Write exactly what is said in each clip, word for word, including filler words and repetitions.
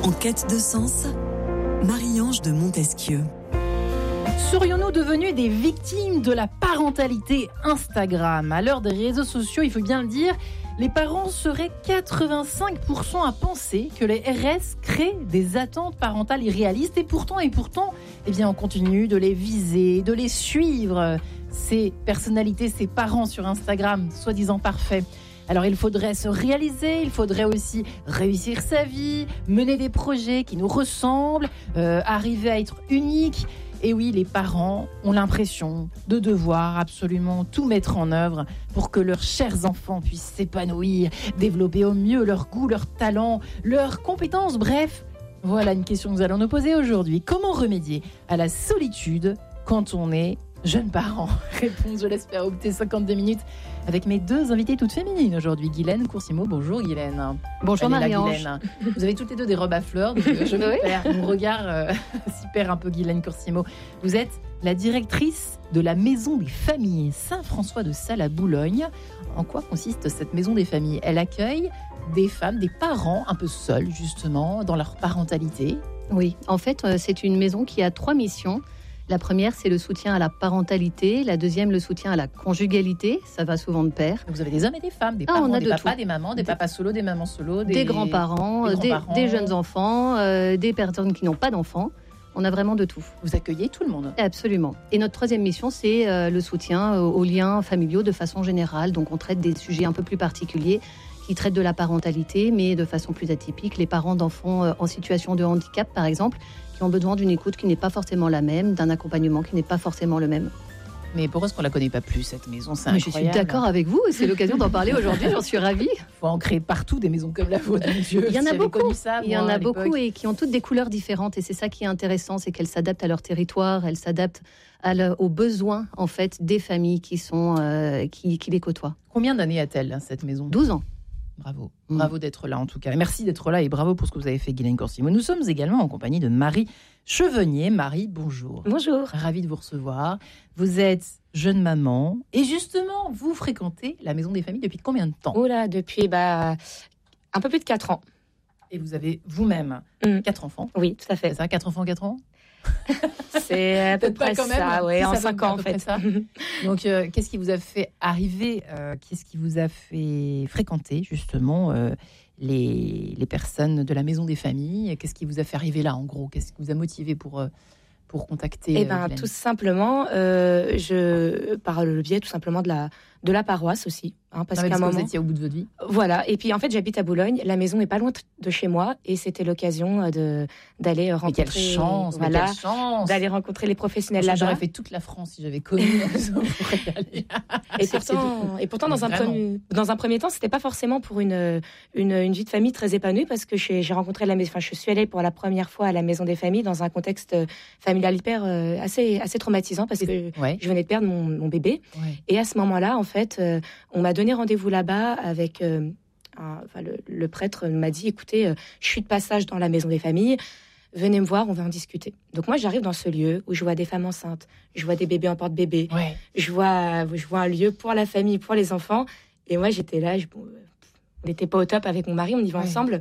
En quête de sens, Marie-Ange de Montesquieu. Serions-nous devenus des victimes de la parentalité Instagram ? À l'heure des réseaux sociaux, il faut bien le dire, les parents seraient quatre-vingt-cinq pour cent à penser que les R S créent des attentes parentales irréalistes. Et pourtant, et pourtant, eh bien, on continue de les viser, de les suivre. Ces personnalités, ces parents sur Instagram, soi-disant parfaits. Alors il faudrait se réaliser, il faudrait aussi réussir sa vie, mener des projets qui nous ressemblent, euh, arriver à être unique. Et oui, les parents ont l'impression de devoir absolument tout mettre en œuvre pour que leurs chers enfants puissent s'épanouir, développer au mieux leur goût, leur talent, leurs compétences. Bref, voilà une question que nous allons nous poser aujourd'hui. Comment remédier à la solitude quand on est jeune parent ? Réponse, je l'espère, au bout de cinquante-deux minutes avec mes deux invités toutes féminines aujourd'hui. Guylaine Coursimo, bonjour Guylaine. Bonjour Marie-Ange. Vous avez toutes les deux des robes à fleurs, donc je me perds. Mon regard euh, s'y perd un peu, Guylaine Coursimo. Vous êtes la directrice de la Maison des Familles Saint-François de Sales à Boulogne. En quoi consiste cette Maison des Familles ? Elle accueille des femmes, des parents un peu seuls justement dans leur parentalité. Oui, en fait, c'est une maison qui a trois missions. La première, c'est le soutien à la parentalité. La deuxième, le soutien à la conjugalité. Ça va souvent de pair. Vous avez des hommes et des femmes, des ah, parents, on a des de papas, tout. des mamans, des, des papas solo, des mamans solo, des, des grands-parents, des, grands-parents. Des, des jeunes enfants, euh, des personnes qui n'ont pas d'enfants. On a vraiment de tout. Vous accueillez tout le monde ? Absolument. Et notre troisième mission, c'est euh, le soutien aux, aux liens familiaux de façon générale. Donc, on traite des sujets un peu plus particuliers qui traitent de la parentalité, mais de façon plus atypique. Les parents d'enfants euh, en situation de handicap, par exemple, qui ont besoin d'une écoute qui n'est pas forcément la même, d'un accompagnement qui n'est pas forcément le même. Mais pourquoi est-ce qu'on ne la connaît pas plus, cette maison ? C'est Mais incroyable. Je suis d'accord avec vous, c'est l'occasion d'en parler aujourd'hui, j'en suis ravie. Il faut en créer partout des maisons comme la vôtre, mon Dieu. Il y en a si beaucoup, ça, il y en a beaucoup et qui ont toutes des couleurs différentes. Et c'est ça qui est intéressant, c'est qu'elles s'adaptent à leur territoire, elles s'adaptent à le, aux besoins en fait, des familles qui, sont, euh, qui, qui les côtoient. Combien d'années a-t-elle, cette maison ? douze ans. Bravo, bravo mmh. d'être là en tout cas. Et merci d'être là et bravo pour ce que vous avez fait, Guylaine Coursimo. Nous sommes également en compagnie de Marie Chevenier. Marie, bonjour. Bonjour. Ravie de vous recevoir. Vous êtes jeune maman et justement, vous fréquentez la Maison des Familles depuis combien de temps ? Oh là, depuis bah, un peu plus de quatre ans. Et vous avez vous-même mmh. quatre enfants ? Oui, tout à fait. C'est ça, quatre enfants, quatre ans ? C'est à peu près ça, oui, en cinq ans en fait. Ça. Donc, euh, qu'est-ce qui vous a fait arriver, euh, qu'est-ce qui vous a fait fréquenter justement euh, les, les personnes de la Maison des Familles ? Qu'est-ce qui vous a fait arriver là en gros ? Qu'est-ce qui vous a motivé pour, euh, pour contacter Eh ben, euh, tout simplement, euh, je, par le biais tout simplement de la, de la paroisse aussi. Hein, parce non, qu'à un parce moment, que vous étiez au bout de votre vie. Voilà, et puis en fait j'habite à Boulogne, la maison n'est pas loin de chez moi et c'était l'occasion de, d'aller rencontrer... Mais quelle chance, voilà, mais quelle chance d'aller rencontrer les professionnels là-bas. J'aurais fait toute la France si j'avais connu la maison pour y aller. Et pourtant, et pourtant dans, un premier, dans un premier temps, c'était pas forcément pour une, une, une vie de famille très épanouie parce que j'ai, j'ai rencontré la maison, enfin je suis allée pour la première fois à la Maison des Familles dans un contexte familial hyper euh, assez, assez traumatisant parce que ouais. je venais de perdre mon, mon bébé. Ouais. Et à ce moment-là, en fait, euh, on m'a donné rendez-vous là-bas avec euh, un, enfin, le, le prêtre m'a dit écoutez, euh, je suis de passage dans la Maison des Familles, venez me voir, on va en discuter. Donc moi j'arrive dans ce lieu où je vois des femmes enceintes, je vois des bébés en porte-bébé, ouais. je vois je vois un lieu pour la famille, pour les enfants. Et moi j'étais là, je, bon, on n'était pas au top avec mon mari, on y va ouais. ensemble.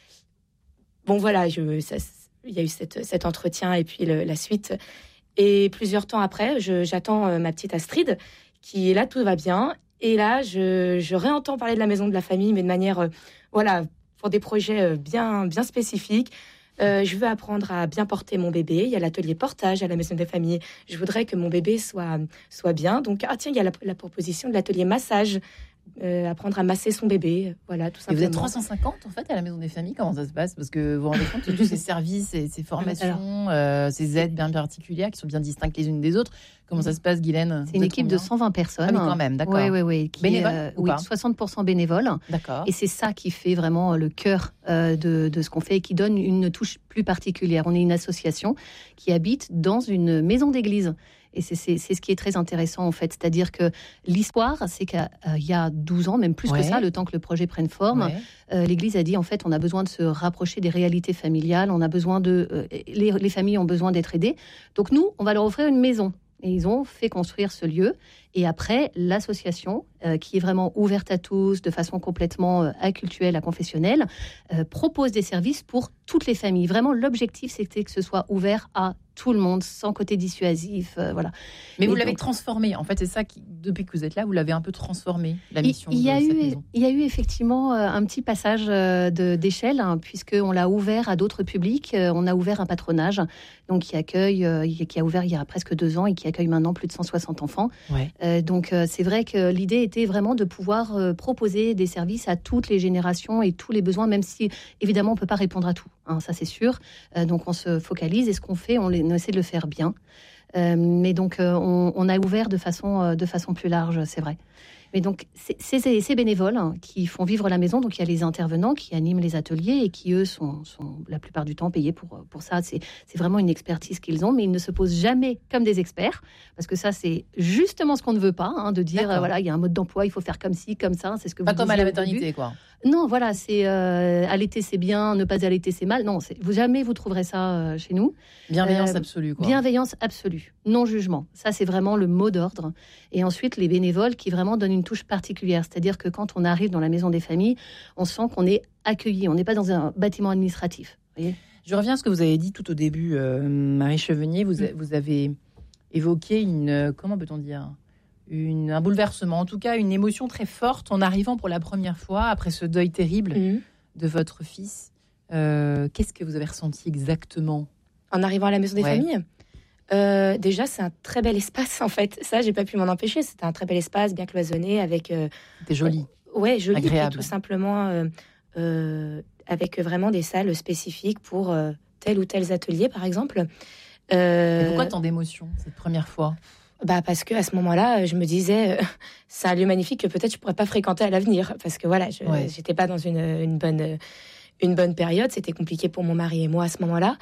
Bon voilà, je, ça, il y a eu cette, cet entretien et puis le, la suite. Et plusieurs temps après, je, j'attends euh, ma petite Astrid qui est là, tout va bien. Et là, je, je réentends parler de la Maison de la Famille, mais de manière, euh, voilà, pour des projets euh, bien, bien spécifiques. Euh, je veux apprendre à bien porter mon bébé. Il y a l'atelier portage à la Maison des Familles. Je voudrais que mon bébé soit, soit bien. Donc, ah tiens, il y a la, la proposition de l'atelier massage. Euh, apprendre à masser son bébé, voilà, tout simplement. Et vous êtes trois cent cinquante en fait à la Maison des Familles, comment ça se passe ? Parce que vous vous rendez compte de tous ces services, ces, ces formations, euh, ces aides bien particulières qui sont bien distinctes les unes des autres. Comment ça se passe, Guylaine ? C'est une équipe de cent vingt personnes. Ah oui, quand même, d'accord. Oui, oui, oui. Qui, bénévoles euh, ou oui, pas ? soixante pour cent bénévoles. D'accord. Et c'est ça qui fait vraiment le cœur euh, de, de ce qu'on fait et qui donne une touche plus particulière. On est une association qui habite dans une maison d'église. Et c'est, c'est, c'est ce qui est très intéressant, en fait. C'est-à-dire que l'histoire, c'est qu'il y a douze ans, même plus ouais. que ça, le temps que le projet prenne forme, ouais. euh, l'Église a dit, en fait, on a besoin de se rapprocher des réalités familiales, on a besoin de... Euh, les, les familles ont besoin d'être aidées. Donc nous, on va leur offrir une maison. Et ils ont fait construire ce lieu. Et après, l'association euh, qui est vraiment ouverte à tous, de façon complètement euh, accultuelle, aconfessionnelle, euh, propose des services pour toutes les familles. Vraiment, l'objectif, c'était que ce soit ouvert à tout le monde, sans côté dissuasif, euh, voilà. Mais Et vous l'avez donc, transformé. En fait, c'est ça qui, depuis que vous êtes là, vous l'avez un peu transformé, la il, mission il y a de cette eu, maison. il y a eu effectivement euh, un petit passage euh, de, d'échelle, hein, puisqu'on l'a ouvert à d'autres publics. Euh, on a ouvert un patronage, donc qui accueille, euh, qui a ouvert il y a presque deux ans et qui accueille maintenant plus de cent soixante enfants. Ouais. Euh, donc euh, c'est vrai que l'idée était vraiment de pouvoir euh, proposer des services à toutes les générations et tous les besoins, même si évidemment on peut pas répondre à tout, hein, ça c'est sûr. Euh, donc on se focalise et ce qu'on fait, on, les, on essaie de le faire bien. Euh, mais donc euh, on, on a ouvert de façon, euh, de façon plus large, c'est vrai. Mais donc, c'est ces, ces bénévoles hein, qui font vivre la maison. Donc, il y a les intervenants qui animent les ateliers et qui, eux, sont, sont la plupart du temps payés pour, pour ça. C'est, c'est vraiment une expertise qu'ils ont, mais ils ne se posent jamais comme des experts, parce que ça, c'est justement ce qu'on ne veut pas, hein, de dire, euh, voilà, il y a un mode d'emploi, il faut faire comme ci, comme ça. C'est ce que Pas vous comme à la disiez au maternité, début. quoi. Non, voilà, c'est euh, allaiter, c'est bien, ne pas allaiter, c'est mal. Non, c'est, vous, jamais vous trouverez ça euh, chez nous. Bienveillance Euh, absolue, quoi. Bienveillance absolue, non jugement. Ça, c'est vraiment le mot d'ordre. Et ensuite, les bénévoles qui vraiment donnent une touche particulière. C'est-à-dire que quand on arrive dans la maison des familles, on sent qu'on est accueilli. On n'est pas dans un bâtiment administratif. Vous voyez ? Je reviens à ce que vous avez dit tout au début, euh, Marie Chevenier. Vous, a- vous avez évoqué une, euh, comment peut-on dire, une, un bouleversement, en tout cas une émotion très forte en arrivant pour la première fois après ce deuil terrible Mhm. de votre fils. Euh, qu'est-ce que vous avez ressenti exactement ? En arrivant à la maison des Ouais. familles, euh, déjà, c'est un très bel espace, en fait. Ça, j'ai pas pu m'en empêcher. C'était un très bel espace, bien cloisonné, avec... euh, C'était joli. ouais, joli, et Agréable. puis tout simplement euh, euh, avec vraiment des salles spécifiques pour euh, tel ou tel atelier, par exemple. Euh, Et pourquoi tant d'émotions cette première fois ? Bah parce que à ce moment-là, je me disais, euh, c'est un lieu magnifique que peut-être je pourrais pas fréquenter à l'avenir, parce que voilà, je Ouais. j'étais pas dans une, une bonne une bonne période. C'était compliqué pour mon mari et moi à ce moment-là.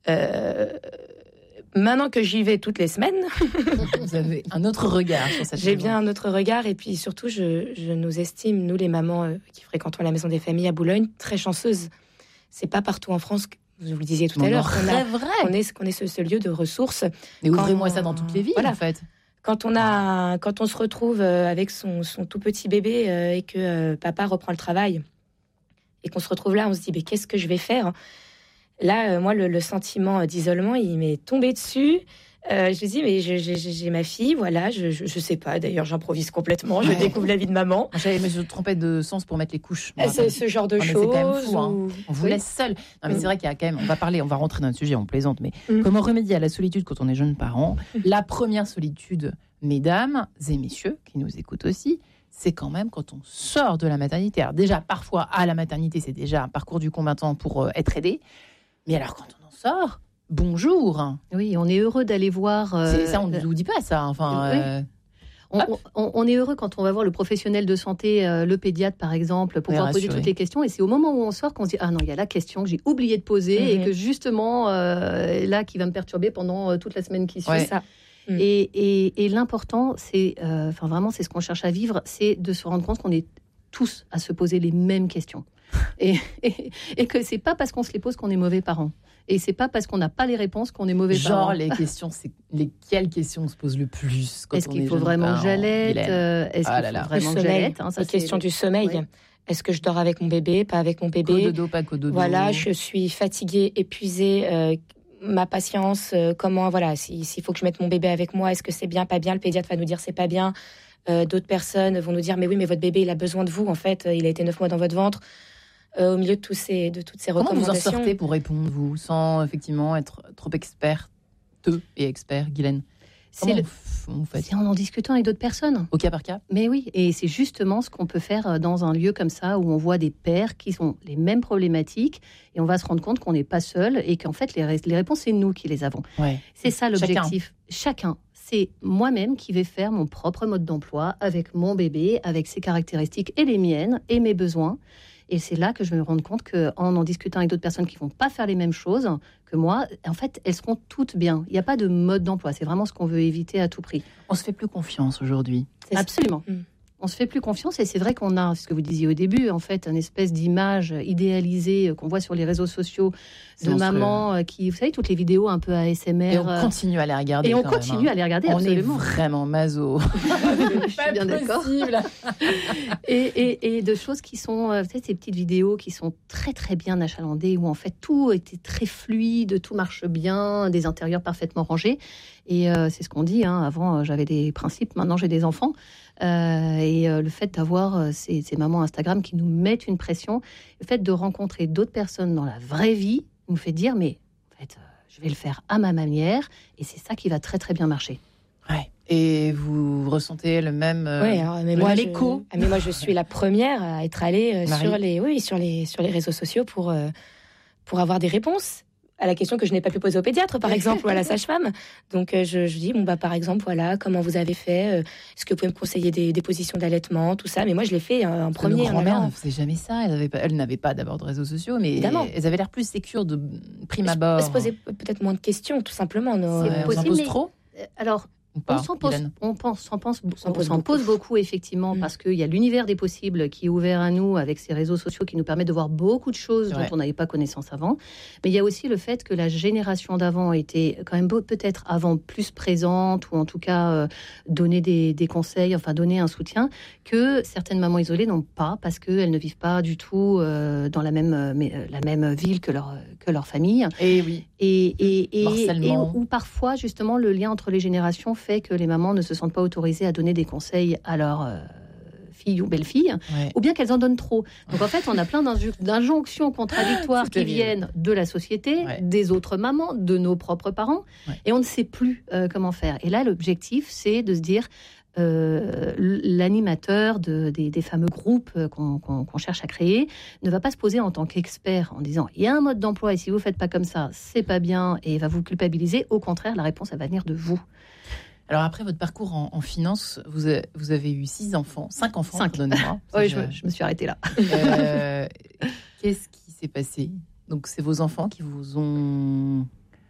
Euh, maintenant que j'y vais toutes les semaines, Vous avez un autre regard sur cette j'ai maison. bien un autre regard, et puis surtout, je, je nous estime, nous les mamans euh, qui fréquentons la maison des familles à Boulogne, très chanceuses. C'est pas partout en France, que, vous le disiez tout On à en l'heure, qu'on a, rêverait. qu'on est, qu'on est ce, ce lieu de ressources. Mais quand- ouvrez-moi ça dans toutes les villes, Voilà. en fait. Quand on a, quand on se retrouve euh, avec son, son tout petit bébé euh, et que euh, papa reprend le travail et qu'on se retrouve là, on se dit mais qu'est-ce que je vais faire ? Là, euh, moi, le, le sentiment d'isolement, il m'est tombé dessus. Euh, je me dis mais je- j'ai, j'ai ma fille, voilà, je, je, je sais pas. D'ailleurs, j'improvise complètement. Je Ouais. découvre la vie de maman. J'avais me trompais de sens pour mettre les couches. je me C'est rappelle. ce genre de Ah, mais c'est choses. quand même fou, hein. où- On vous Oui. laisse seul. Non, mais Mm. c'est vrai qu'il y a quand même. On va parler, on va rentrer dans le sujet, on plaisante. Mais Mm. comment remédier à la solitude quand on est jeune parent ? La première solitude, mesdames et messieurs qui nous écoutent aussi, c'est quand même quand on sort de la maternité. Alors, déjà, parfois, à la maternité, c'est déjà un parcours du combattant pour euh, être aidé. Mais alors, quand on en sort, bonjour. Oui, on est heureux d'aller voir. euh, C'est- ça, on ne vous dit pas ça. Enfin, Oui. euh, On, Hop. on- on est heureux quand on va voir le professionnel de santé, euh, le pédiatre par exemple, pour Ouais, pouvoir poser rassuré. toutes les questions. Et c'est au moment où on sort qu'on se dit ah non, il y a la question que j'ai oublié de poser Mhm. et que justement euh, là qui va me perturber pendant euh, toute la semaine qui suit. Ouais. C'est ça. Mm. Et, et- et l'important, c'est, euh, enfin vraiment, c'est ce qu'on cherche à vivre, c'est de se rendre compte qu'on est tous à se poser les mêmes questions. Et, et, et que c'est pas parce qu'on se les pose qu'on est mauvais parent. Et c'est pas parce qu'on n'a pas les réponses qu'on est mauvais parent. genre, les questions, c'est lesquelles questions on se pose le plus quand Est-ce on qu'il est faut jeune vraiment que parent, j'allaite Guylaine euh, Est-ce Ah qu'il là faut là. vraiment Le que sommeil, j'allaite hein, ça, les c'est- questions du sommeil. Oui. Est-ce que je dors avec mon bébé, pas avec mon bébé ? Cododo, pas cododo. Voilà, je suis fatiguée, épuisée, euh, ma patience, euh, comment, voilà, si- s'il faut que je mette mon bébé avec moi, est-ce que c'est bien, pas bien ? Le pédiatre va nous dire c'est pas bien. Euh, d'autres personnes vont nous dire mais oui, mais votre bébé, il a besoin de vous, en fait, il a été neuf mois dans votre ventre. Euh, au milieu de, tous ces, de toutes ces Comment vous en recommandations. sortez pour répondre, vous, sans effectivement être trop experte et expert, Guylaine ? C'est Comment le- vous, vous faites c'est en en discutant avec d'autres personnes. au cas par cas ? Mais oui, et c'est justement ce qu'on peut faire dans un lieu comme ça où on voit des pères qui ont les mêmes problématiques et on va se rendre compte qu'on n'est pas seul et qu'en fait les, ré- les réponses c'est nous qui les avons. Ouais. C'est ça l'objectif. Chacun. C'est moi-même qui vais faire mon propre mode d'emploi avec mon bébé, avec ses caractéristiques et les miennes et mes besoins. Et c'est là que je vais me rendre compte qu'en en discutant avec d'autres personnes qui vont pas faire les mêmes choses que moi, en fait, elles seront toutes bien. Il n'y a pas de mode d'emploi. C'est vraiment ce qu'on veut éviter à tout prix. On se fait plus confiance aujourd'hui. C'est ça. Absolument. Mm. On se fait plus confiance et c'est vrai qu'on a, ce que vous disiez au début, en fait, une espèce d'image idéalisée qu'on voit sur les réseaux sociaux de maman qui, vous savez, toutes les vidéos un peu A S M R. Et on continue à les regarder. Et on continue même, hein. à les regarder, on absolument. On est vraiment maso. Je suis bien d'accord. et, et, et de choses qui sont, vous savez, ces petites vidéos qui sont très très bien achalandées, où en fait tout était très fluide, tout marche bien, des intérieurs parfaitement rangés. Et euh, c'est ce qu'on dit, hein. Avant j'avais des principes, maintenant j'ai des enfants. Euh, et euh, le fait d'avoir euh, ces, ces mamans Instagram qui nous mettent une pression, le fait de rencontrer d'autres personnes dans la vraie vie nous fait dire mais en fait euh, je vais le faire à ma manière et c'est ça qui va très très bien marcher. Ouais. Et vous ressentez le même euh, ouais, alors, mais le moi, même je, écho. ah, mais moi je suis la première à être allée euh, sur les oui sur les sur les réseaux sociaux pour euh, pour avoir des réponses à la question que je n'ai pas pu poser au pédiatre, par exemple, ou à la sage-femme. Donc, euh, je, je dis, bon, bah, par exemple, voilà, comment vous avez fait euh, Est-ce que vous pouvez me conseiller des, des positions d'allaitement, tout ça? Mais moi, je l'ai fait euh, en Parce premier. Nos grand-mères ne faisaient jamais ça. Elles n'avaient pas, elles n'avaient pas d'abord de réseaux sociaux, mais Évidemment. Elles avaient l'air plus sécures de prime abord. Elles se posaient peut-être moins de questions, tout simplement. Nos, C'est euh, possible. On s'en pose trop Alors, Pas, on s'en pose, Hélène. on pense, s'en pense, On s'en on pose s'en beaucoup. pose beaucoup effectivement Mm. parce qu'il y a l'univers des possibles qui est ouvert à nous avec ces réseaux sociaux qui nous permettent de voir beaucoup de choses dont Ouais. on n'avait pas connaissance avant. Mais il y a aussi le fait que la génération d'avant était quand même beau- peut-être avant plus présente ou en tout cas euh, donner des, des conseils, enfin donner un soutien que certaines mamans isolées n'ont pas parce qu'elles ne vivent pas du tout euh, dans la même, euh, mais, euh, la même ville que leur, que leur famille. Et oui. Et, et, et, Morcellement. et où, où parfois, justement, le lien entre les générations fait que les mamans ne se sentent pas autorisées à donner des conseils à leurs euh, filles ou belles-filles, Ouais. ou bien qu'elles en donnent trop. Donc en fait, on a plein d'inju- d'injonctions contradictoires C'est qui terrible. viennent de la société, Ouais. des autres mamans, de nos propres parents, Ouais. et on ne sait plus euh, comment faire. Et là, l'objectif, c'est de se dire... Euh, l'animateur de, des, des fameux groupes qu'on, qu'on, qu'on cherche à créer ne va pas se poser en tant qu'expert en disant il y a un mode d'emploi et si vous ne faites pas comme ça, c'est pas bien et va vous culpabiliser. Au contraire, la réponse, elle va venir de vous. Alors après votre parcours en, en finance, vous avez, vous avez eu six enfants, cinq enfants, Cinq. pardonnez-moi. Oui, je, je me suis arrêtée là. Euh, qu'est-ce qui s'est passé? Donc c'est vos enfants qui vous ont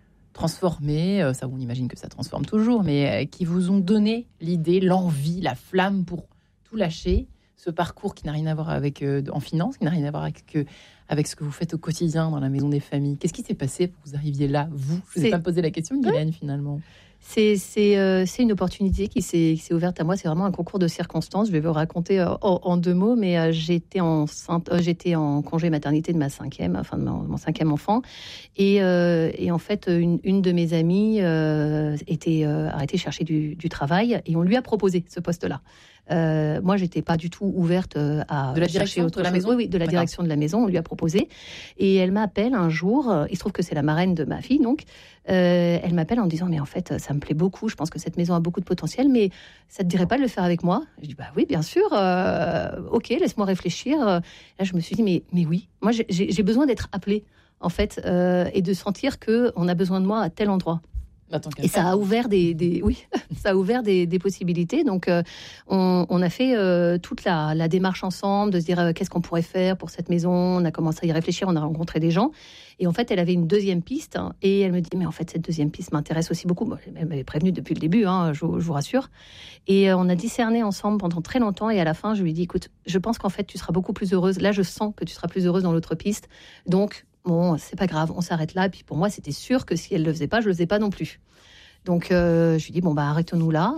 transformé, euh, ça on imagine que ça transforme toujours, mais euh, qui vous ont donné l'idée, l'envie, la flamme pour tout lâcher, ce parcours qui n'a rien à voir avec euh, en finance, qui n'a rien à voir avec, que, avec ce que vous faites au quotidien dans la maison des familles. Qu'est-ce qui s'est passé pour que vous arriviez là, vous? Je ne vous ai C'est- pas posé la question, Guylaine, finalement. C'est, c'est, euh, c'est une opportunité qui s'est, qui s'est ouverte à moi. C'est vraiment un concours de circonstances. Je vais vous raconter euh, en, en deux mots, mais euh, j'étais, enceinte, euh, j'étais en congé maternité de ma cinquième, enfin de mon, mon cinquième enfant. Et, euh, et en fait, une, une de mes amies euh, était euh, arrêtée chercher du, du travail et on lui a proposé ce poste-là. Euh, moi, j'étais pas du tout ouverte euh, à De la chercher direction autre de la chose. maison Oui, oui, de la D'accord. direction de la maison. On lui a proposé et elle m'appelle un jour. euh, Il se trouve que c'est la marraine de ma fille, donc euh, elle m'appelle en disant mais en fait, ça me plaît beaucoup. Je pense que cette maison a beaucoup de potentiel, mais ça te dirait pas de le faire avec moi? Je dis bah oui, bien sûr. euh, ok, laisse-moi réfléchir. Là, je me suis dit mais mais oui. Moi, j'ai, j'ai besoin d'être appelée en fait euh, et de sentir que on a besoin de moi à tel endroit. Attends, Et ça a ouvert des, des oui, ça a ouvert des, des possibilités. Donc, euh, on, on a fait euh, toute la, la démarche ensemble, de se dire euh, qu'est-ce qu'on pourrait faire pour cette maison. On a commencé à y réfléchir, on a rencontré des gens. Et en fait, elle avait une deuxième piste. Hein, et elle me dit, mais en fait, cette deuxième piste m'intéresse aussi beaucoup. Bon, elle m'avait prévenue depuis le début, hein, je, je vous rassure. Et euh, on a discerné ensemble pendant très longtemps. Et à la fin, je lui ai dit, écoute, je pense qu'en fait, tu seras beaucoup plus heureuse. Là, je sens que tu seras plus heureuse dans l'autre piste. Donc, bon, c'est pas grave, on s'arrête là. Et puis pour moi, c'était sûr que si elle le faisait pas, je le faisais pas non plus. Donc, euh, je lui dis, bon, bah, arrêtons-nous là.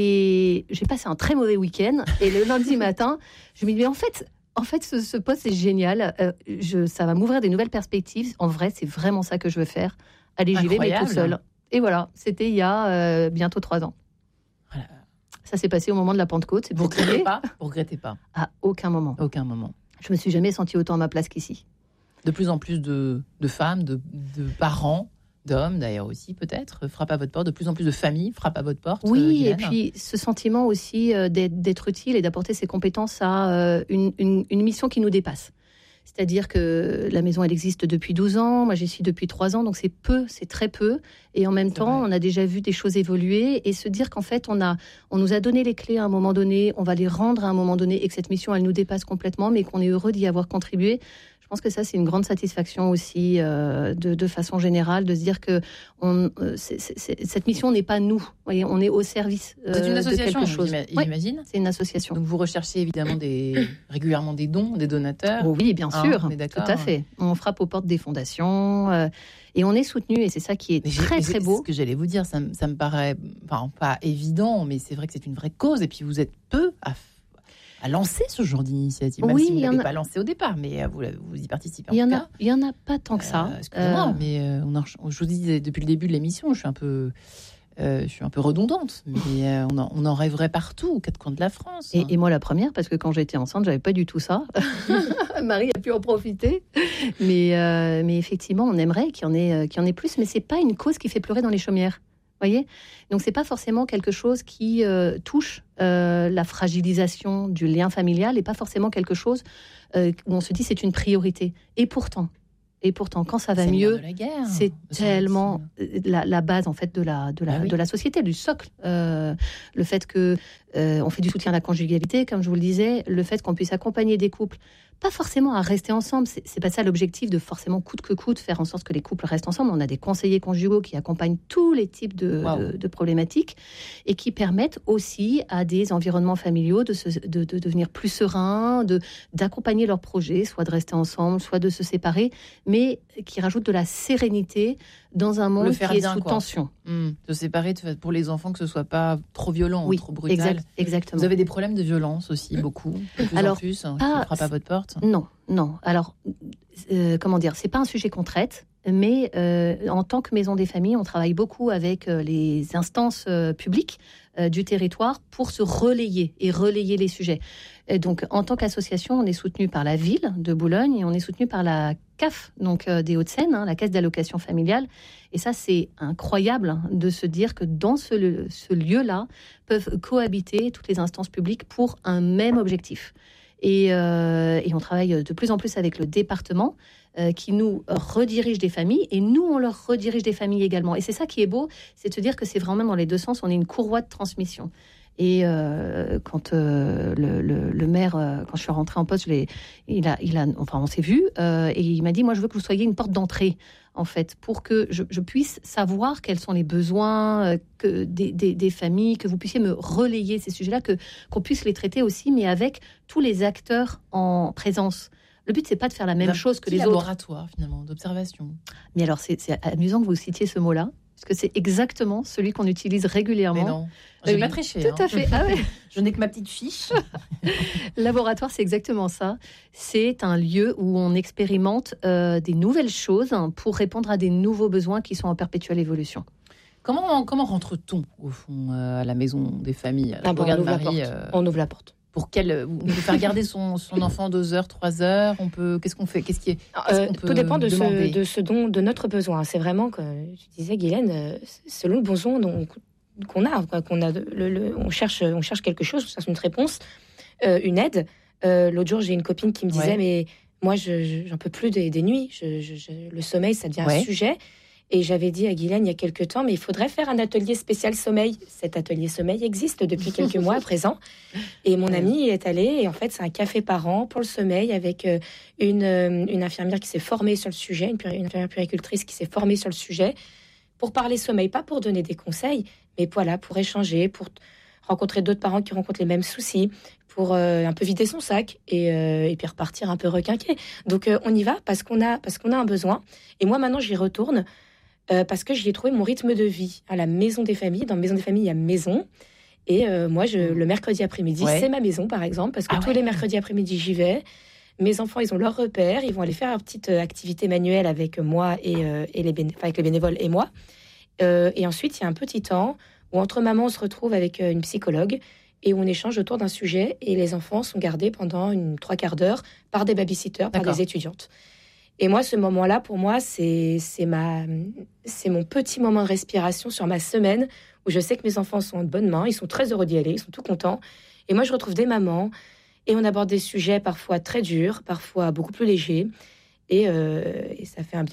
Et j'ai passé un très mauvais week-end. Et le lundi matin, je me dis, mais en fait, en fait ce, ce poste, c'est génial. Euh, je, ça va m'ouvrir des nouvelles perspectives. En vrai, c'est vraiment ça que je veux faire. Allez, j'y vais, mais tout seul. Et voilà, c'était il y a euh, bientôt trois ans. Voilà. Ça s'est passé au moment de la Pentecôte. C'est Vous pour regrettez pas? Vous regrettez pas? À aucun moment. Aucun moment. Je me suis jamais sentie autant à ma place qu'ici. De plus en plus de, de femmes, de, de parents, d'hommes d'ailleurs aussi peut-être, frappent à votre porte. De plus en plus de familles frappent à votre porte. Oui, euh, et Guylaine. puis ce sentiment aussi euh, d'être, d'être utile et d'apporter ses compétences à euh, une, une, une mission qui nous dépasse. C'est-à-dire que la maison, elle existe depuis douze ans, moi j'y suis depuis trois ans, donc c'est peu, c'est très peu. Et en même C'est temps, vrai. on a déjà vu des choses évoluer et se dire qu'en fait, on, a, on nous a donné les clés à un moment donné, on va les rendre à un moment donné et que cette mission, elle nous dépasse complètement, mais qu'on est heureux d'y avoir contribué. Je pense que ça, c'est une grande satisfaction aussi, euh, de, de façon générale, de se dire que on, euh, c'est, c'est, c'est, cette mission n'est pas nous. Vous voyez, on est au service euh, C'est une de association, quelque chose. j'imagine. Ouais, c'est une association. Donc vous recherchez évidemment des, régulièrement des dons, des donateurs. Oh oui, bien Hein, sûr, on est d'accord. tout à fait. On frappe aux portes des fondations euh, et on est soutenu, et c'est ça qui est Mais j'ai- très mais très c'est beau. ce que j'allais vous dire, ça, me- ça me paraît, enfin pas évident, mais c'est vrai que c'est une vraie cause. Et puis vous êtes peu à, f- à lancer ce genre d'initiative, même Oui, si vous il ne y en l'avez a- pas lancé au départ, mais euh, vous, vous y participez. En Il y en tout a, cas. il y en a pas tant que ça. Euh, excusez-moi, Euh, mais euh, on en- je vous disais depuis le début de l'émission, je suis un peu, euh, je suis un peu redondante, mais euh, on, en, on en rêverait partout, aux quatre coins de la France. Et, et moi, la première, parce que quand j'étais enceinte, j'avais pas du tout ça. Marie a pu en profiter. Mais, euh, mais effectivement, on aimerait qu'il y en ait, euh, qu'il y en ait plus. Mais c'est pas une cause qui fait pleurer dans les chaumières. Voyez, donc c'est pas forcément quelque chose qui euh, touche euh, la fragilisation du lien familial, et pas forcément quelque chose euh, où on se dit c'est une priorité. Et pourtant, et pourtant, quand ça va C'est le nerf mieux, de la guerre. c'est C'est- tellement la, la base en fait de la de la Ah oui. de la société, du socle. Euh, le fait que euh, on fait du soutien à la conjugalité, comme je vous le disais, le fait qu'on puisse accompagner des couples, pas forcément à rester ensemble. C'est, c'est pas ça l'objectif, de forcément coûte que coûte faire en sorte que les couples restent ensemble. On a des conseillers conjugaux qui accompagnent tous les types de, Wow. de, de problématiques, et qui permettent aussi à des environnements familiaux de, se, de, de devenir plus sereins, de d'accompagner leurs projets, soit de rester ensemble, soit de se séparer, mais qui rajoutent de la sérénité dans un monde faire qui est bien, sous quoi. tension. Hmm, se séparer de- pour les enfants, que ce soit pas trop violent, Oui, trop brutal. exact, exactement. Vous avez des problèmes de violence aussi, beaucoup, de plus Alors, en plus, hein, pas- qui frappent à votre porte. Non, non. Alors, euh, comment dire, c'est pas un sujet qu'on traite, mais euh, en tant que maison des familles, on travaille beaucoup avec euh, les instances euh, publiques euh, du territoire pour se relayer et relayer les sujets. Et donc, en tant qu'association, on est soutenu par la ville de Boulogne et on est soutenu par la C A F, donc euh, des Hauts-de-Seine, hein, la Caisse d'allocation familiale. Et ça, c'est incroyable, hein, de se dire que dans ce, lieu- ce lieu-là peuvent cohabiter toutes les instances publiques pour un même objectif. Et, euh, et on travaille de plus en plus avec le département euh, qui nous redirige des familles, et nous, on leur redirige des familles également. Et c'est ça qui est beau, c'est de se dire que c'est vraiment dans les deux sens, on est une courroie de transmission. Et euh, quand euh, le, le, le maire, euh, quand je suis rentrée en poste, je l'ai- il a, il a, enfin, on s'est vu, euh, et il m'a dit, moi, je veux que vous soyez une porte d'entrée, en fait, pour que je, je puisse savoir quels sont les besoins euh, que des, des, des familles, que vous puissiez me relayer ces sujets-là, que qu'on puisse les traiter aussi, mais avec tous les acteurs en présence. Le but, c'est pas de faire la même Un chose que petit les autres. laboratoire, finalement, d'observation. Mais alors, c'est, c'est amusant que vous citiez ce mot-là, parce que c'est exactement celui qu'on utilise régulièrement. Mais non, j'ai Oui, pas triché. Tout hein. à fait. Ah ouais. Je n'ai que ma petite fiche. Laboratoire, c'est exactement ça. C'est un lieu où on expérimente euh, des nouvelles choses, hein, pour répondre à des nouveaux besoins qui sont en perpétuelle évolution. Comment, comment rentre-t-on, au fond, euh, à la maison des familles? Ah Je bon, on regarde ouvre la Marie, porte. euh, On ouvre la porte. pour quelle, on peut faire garder son, son enfant deux heures, trois heures. On peut, qu'est-ce qu'on fait? Qu'est-ce qui est Qu'est-ce Euh, qu'on peut tout dépend de demander ce, de ce dont, de notre besoin. C'est vraiment, comme tu disais, Guylaine, euh, selon le besoin dont- qu'on a, quoi, qu'on a, le, le- on cherche, on cherche quelque chose, on cherche une réponse, euh, une aide. Euh, l'autre jour, j'ai une copine qui me disait, Ouais. mais moi, je, je- j'en peux plus des, des nuits. Je, je- je- le sommeil, ça devient Ouais. un sujet. Et j'avais dit à Guylaine il y a quelques temps, mais il faudrait faire un atelier spécial sommeil. Cet atelier sommeil existe depuis quelques mois à présent. Et mon Ouais. ami y est allé. Et en fait, c'est un café par an pour le sommeil avec euh, une, euh, une infirmière qui s'est formée sur le sujet, une, puri- une infirmière puéricultrice qui s'est formée sur le sujet pour parler sommeil, pas pour donner des conseils, mais voilà, pour échanger, pour t- rencontrer d'autres parents qui rencontrent les mêmes soucis, pour euh, un peu vider son sac et, euh, et puis repartir un peu requinqué. Donc euh, on y va parce qu'on a, parce qu'on a un besoin. Et moi maintenant j'y retourne euh, parce que j'y ai trouvé mon rythme de vie à la maison des familles. Dans Maison des familles, il y a maison. Et euh, moi, je, le mercredi après-midi, Ouais. c'est ma maison, par exemple, parce que Ah tous ouais. les mercredis après-midi, j'y vais. Mes enfants, ils ont leur repère. Ils vont aller faire leur petite euh, activité manuelle avec moi et, euh, et les, béné- enfin, avec les bénévoles et moi. Euh, et ensuite, il y a un petit temps où entre mamans, on se retrouve avec euh, une psychologue et où on échange autour d'un sujet. Et les enfants sont gardés pendant une trois quarts d'heure par des babysitters, par D'accord. des étudiantes. Et moi, ce moment-là, pour moi, c'est c'est ma c'est mon petit moment de respiration sur ma semaine où je sais que mes enfants sont en de bonnes mains, ils sont très heureux d'y aller, ils sont tout contents. Et moi, je retrouve des mamans et on aborde des sujets parfois très durs, parfois beaucoup plus légers. Et, euh, et ça fait un bien fou.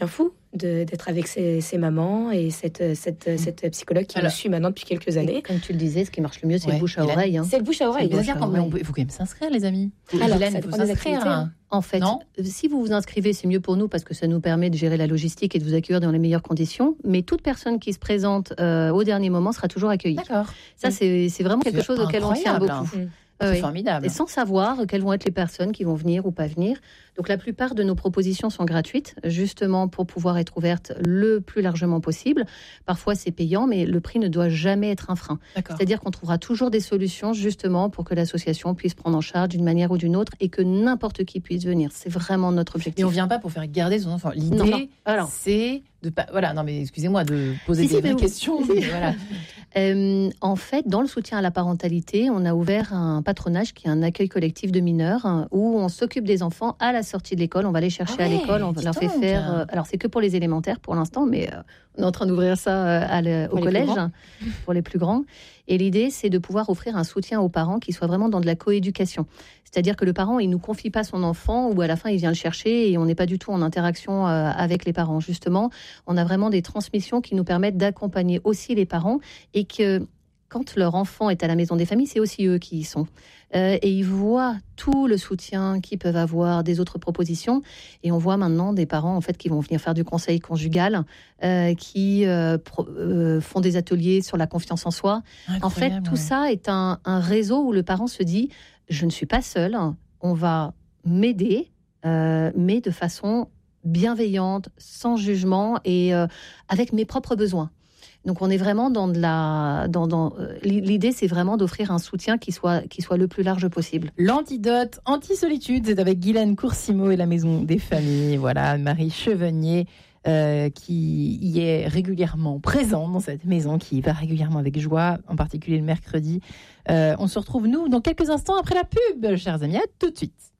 de, d'être avec ces, ces mamans et cette, cette, mmh. cette psychologue qui Alors, nous suit maintenant depuis quelques années. Et comme tu le disais, ce qui marche le mieux, c'est ouais. le bouche à et oreille. Hein. C'est le bouche à oreille. C'est bien, mais il faut quand même s'inscrire, les amis. Alors, Guylaine, ça il faut dépend des s'inscrire. activités, hein. En fait, non si vous vous inscrivez, c'est mieux pour nous parce que ça nous permet de gérer la logistique et de vous accueillir dans les meilleures conditions. Mais toute personne qui se présente euh, au dernier moment sera toujours accueillie. D'accord. Ça, mmh. c'est, c'est vraiment quelque c'est chose auquel on tient beaucoup. Hein. Mmh. C'est oui. formidable. Et sans savoir quelles vont être les personnes qui vont venir ou pas venir. Donc la plupart de nos propositions sont gratuites, justement pour pouvoir être ouvertes le plus largement possible. Parfois c'est payant, mais le prix ne doit jamais être un frein. D'accord. C'est-à-dire qu'on trouvera toujours des solutions justement pour que l'association puisse prendre en charge d'une manière ou d'une autre et que n'importe qui puisse venir. C'est vraiment notre objectif. Et on ne vient pas pour faire garder son enfant. L'idée, non, non. Alors, c'est de pas. Voilà, non mais excusez-moi de poser si, des si, vraies mais questions. Si. Mais voilà. Euh, en fait, dans le soutien à la parentalité, on a ouvert un patronage qui est un accueil collectif de mineurs hein, où on s'occupe des enfants à la sortie de l'école. On va les chercher ah ouais, à l'école, on leur fait donc. faire. Euh, alors, c'est que pour les élémentaires pour l'instant, mais euh, on est en train d'ouvrir ça euh, à le, au collège pour les plus grands. Et l'idée, c'est de pouvoir offrir un soutien aux parents qui soit vraiment dans de la coéducation. C'est-à-dire que le parent, il ne nous confie pas son enfant ou à la fin, il vient le chercher et on n'est pas du tout en interaction euh, avec les parents. Justement, on a vraiment des transmissions qui nous permettent d'accompagner aussi les parents et que quand leur enfant est à la maison des familles, c'est aussi eux qui y sont. Euh, et ils voient tout le soutien qu'ils peuvent avoir, des autres propositions. Et on voit maintenant des parents en fait, qui vont venir faire du conseil conjugal, euh, qui euh, pro, euh, font des ateliers sur la confiance en soi. Incroyable, en fait, tout ouais. ça est un, un réseau où le parent se dit « je ne suis pas seul, on va m'aider, euh, mais de façon bienveillante, sans jugement et euh, avec mes propres besoins ». Donc on est vraiment dans de la, dans, dans euh, l'idée, c'est vraiment d'offrir un soutien qui soit qui soit le plus large possible. L'antidote anti-solitude, c'est avec Guylaine Coursimo et la Maison des Familles. Voilà, Marie Chevenier euh, qui y est régulièrement présente dans cette maison, qui y va régulièrement avec joie, en particulier le mercredi. Euh, on se retrouve nous dans quelques instants après la pub, chers amis. À tout de suite.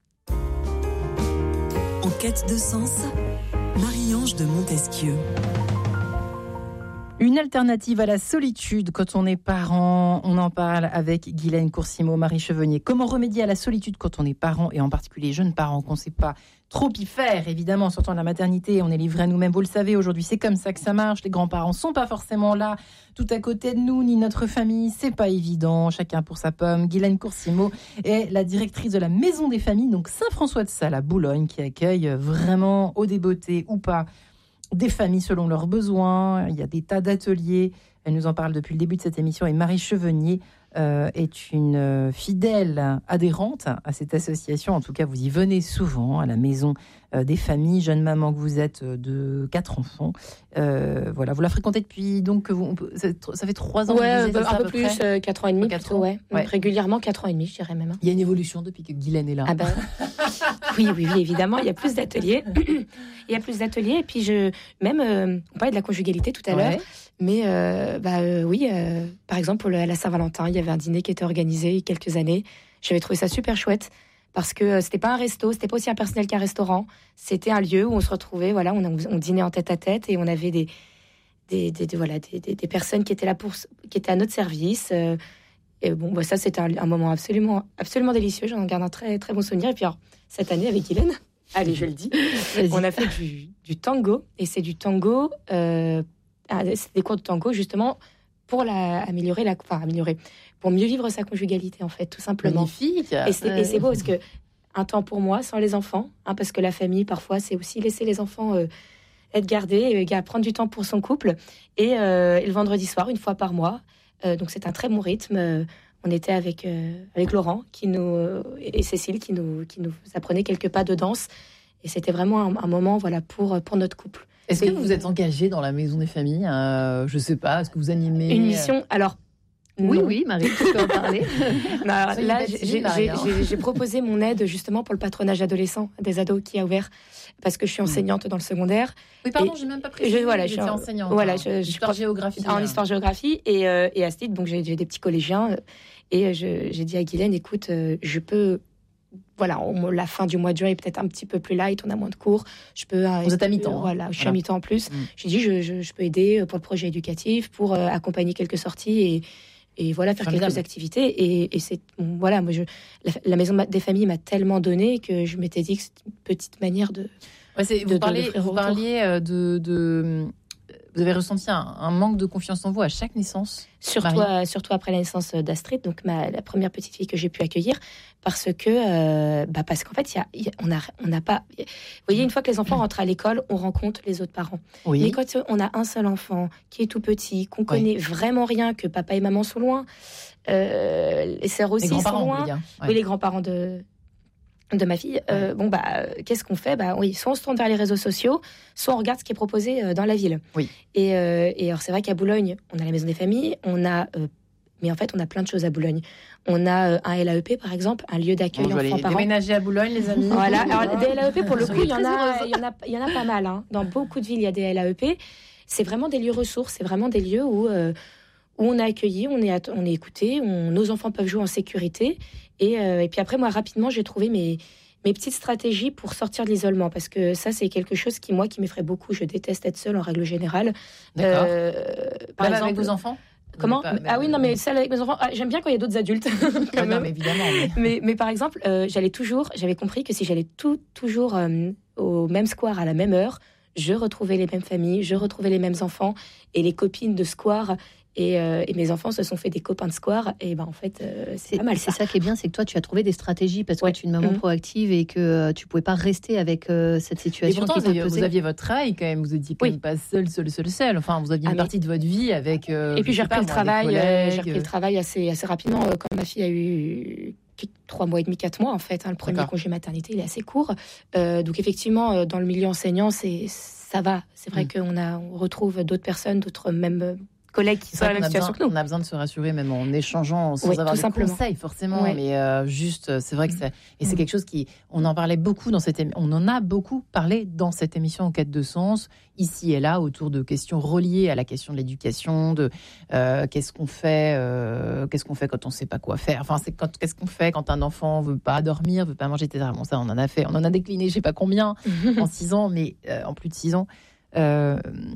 En quête de sens, Marie-Ange de Montesquieu. Une alternative à la solitude quand on est parent, on en parle avec Guylaine Coursimo, Marie Chevenier. Comment remédier à la solitude quand on est parent, et en particulier jeunes parents, qu'on ne sait pas trop y faire, évidemment, en sortant de la maternité, on est livré à nous-mêmes, vous le savez, aujourd'hui c'est comme ça que ça marche, les grands-parents ne sont pas forcément là, tout à côté de nous, ni notre famille, c'est pas évident, chacun pour sa pomme. Guylaine Coursimo est la directrice de la Maison des Familles, donc Saint-François-de-Sales à Boulogne, qui accueille vraiment, au débeauté ou pas, des familles selon leurs besoins. Il y a des tas d'ateliers. Elle nous en parle depuis le début de cette émission. Et Marie Chevenier euh, est une euh, fidèle adhérente à cette association. En tout cas, vous y venez souvent à la Maison euh, des Familles. Jeune maman que vous êtes euh, de quatre enfants. Euh, voilà, vous la fréquentez depuis donc vous, ça, ça fait trois ans. Ouais, disais, bah, un peu plus, euh, quatre ans et demi. quatre plutôt, ans. Ouais. Ouais. Régulièrement quatre ans et demi, je dirais même. Il y a une évolution depuis que Guylaine est là. Ah ben, oui, oui, oui, évidemment, il y a plus d'ateliers. Il y a plus d'ateliers et puis je même euh, on parlait de la conjugalité tout à ouais. l'heure, mais euh, bah euh, oui, euh, par exemple pour le, à la Saint-Valentin, il y avait un dîner qui était organisé il y a quelques années. J'avais trouvé ça super chouette parce que euh, c'était pas un resto, c'était pas aussi impersonnel qu'un restaurant. C'était un lieu où on se retrouvait, voilà, on, on dînait en tête à tête et on avait des des, des, des voilà des, des, des personnes qui étaient là pour qui étaient à notre service. Euh, et bon, bah ça c'était un, un moment absolument absolument délicieux. J'en garde un très très bon souvenir. Et puis alors, cette année avec Guylaine. Allez, je le dis. Vas-y. On a fait du, du tango, et c'est du tango, euh, c'est des cours de tango justement pour la, améliorer, la, enfin améliorer, pour mieux vivre sa conjugalité en fait, tout simplement. Magnifique. Et c'est, et c'est beau parce que un temps pour moi sans les enfants, hein, parce que la famille parfois c'est aussi laisser les enfants euh, être gardés, euh, prendre du temps pour son couple, et, euh, et le vendredi soir une fois par mois. Euh, donc c'est un très bon rythme. Euh, On était avec, euh, avec Laurent qui nous, euh, et Cécile qui nous, qui nous apprenait quelques pas de danse. Et c'était vraiment un, un moment voilà, pour, pour notre couple. Est-ce et que vous êtes engagée dans la Maison des Familles euh, Je ne sais pas, est-ce que vous animez une mission? Alors, oui, non. oui, Marie, tu peux en parler. Non, alors, là, j'ai, j'ai, j'ai, j'ai proposé mon aide justement pour le patronage adolescent des ados qui a ouvert, parce que je suis enseignante mmh. dans le secondaire. Oui, pardon, et j'ai même pas précisé. Je, voilà, je suis enseignante. Voilà, je, je, histoire-géographie. En histoire-géographie et, euh, et à ce titre, donc j'ai, j'ai des petits collégiens. Et je, j'ai dit à Guylaine, écoute, euh, je peux... Voilà, on, la fin du mois de juin est peut-être un petit peu plus light, on a moins de cours. Je peux, euh, Vous êtes à mi-temps. Euh, voilà, je suis voilà. à mi-temps en plus. Mmh. J'ai dit, je, je, je peux aider pour le projet éducatif, pour euh, accompagner quelques sorties et, et voilà, faire Formidable. quelques activités. Et, et c'est... Bon, voilà, moi, je, la, la Maison des Familles m'a tellement donné que je m'étais dit que c'était une petite manière de... Ouais, c'est, vous, de, parlez, de vous parliez de, de... Vous avez ressenti un, un manque de confiance en vous à chaque naissance, surtout, euh, surtout après la naissance d'Astrid, donc ma, la première petite fille que j'ai pu accueillir, parce que, euh, bah parce qu'en fait, y a, y a, on n'a on a pas... Vous voyez, une fois que les enfants rentrent à l'école, on rencontre les autres parents. Oui. Mais quand on a un seul enfant qui est tout petit, qu'on connaît oui. vraiment rien, que papa et maman sont loin, euh, les sœurs aussi les sont loin, ouais. oui, les grands-parents de... de ma fille, euh, ouais. bon bah qu'est-ce qu'on fait? Bah oui, soit on se tourne vers les réseaux sociaux, soit on regarde ce qui est proposé euh, dans la ville. Oui. Et, euh, et alors c'est vrai qu'à Boulogne, on a la maison des familles, on a, euh, mais en fait on a plein de choses à Boulogne. On a euh, un L A E P par exemple, un lieu d'accueil bon, enfants-parents. Déménager à Boulogne, les amis. Voilà. Alors des L A E P pour le coup, il y en a, il y en a, il y en a pas mal. Hein. Dans beaucoup de villes, il y a des L A E P. C'est vraiment des lieux ressources, c'est vraiment des lieux où euh, où on est accueilli, on est, on est écouté, on, nos enfants peuvent jouer en sécurité. Et, euh, et puis après, moi rapidement, j'ai trouvé mes mes petites stratégies pour sortir de l'isolement, parce que ça, c'est quelque chose qui, moi, qui m'effraie beaucoup. Je déteste être seule, en règle générale. D'accord. Euh, par même exemple, avec vos enfants? Comment? Pas, Ah oui, non, mais seule avec mes enfants. Ah, j'aime bien quand il y a d'autres adultes. Quand non, mais évidemment. Mais, mais, mais par exemple, euh, j'allais toujours, j'avais compris que si j'allais tout, toujours euh, au même square à la même heure, je retrouvais les mêmes familles, je retrouvais les mêmes enfants et les copines de square. Et, euh, et mes enfants se sont fait des copains de square. Et ben en fait, euh, c'est, c'est pas mal. C'est ça qui est bien, c'est que toi, tu as trouvé des stratégies parce que ouais. tu es une maman mmh. proactive et que euh, tu pouvais pas rester avec euh, cette situation. Et pourtant, vous aviez, vous aviez votre travail quand même. Vous étiez quand oui. même pas seul, seul, seul, seul. Enfin, vous aviez une ah, partie de votre vie avec. Euh, et puis j'ai repris le travail. Euh, j'ai repris le travail assez, assez rapidement euh, quand ma fille a eu trois mois et demi, quatre mois en fait. Hein, le premier D'accord. congé maternité, il est assez court. Euh, donc effectivement, euh, dans le milieu enseignant, c'est ça va. C'est vrai mmh. qu'on a, on retrouve d'autres personnes, d'autres mêmes. collègues qui sont dans la même situation besoin, que nous. On a besoin de se rassurer, même en échangeant, sans oui, avoir de simplement. conseils, forcément. Oui. Mais euh, juste, c'est vrai que c'est, et c'est quelque chose qui, on en parlait beaucoup dans cette, émi- on en a beaucoup parlé dans cette émission En quête de sens, ici et là, autour de questions reliées à la question de l'éducation, de euh, qu'est-ce qu'on fait, euh, qu'est-ce qu'on fait quand on ne sait pas quoi faire. Enfin, c'est quand, qu'est-ce qu'on fait quand un enfant veut pas dormir, veut pas manger, et cetera. Bon, ça, on en a fait, on en a décliné, je sais pas combien, en six ans, mais euh, en plus de six ans. Euh,